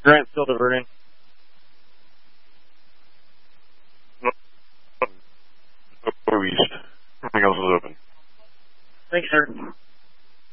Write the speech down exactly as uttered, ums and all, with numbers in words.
Grant, still diverting. Go east. Everything else is open. Thank you, sir.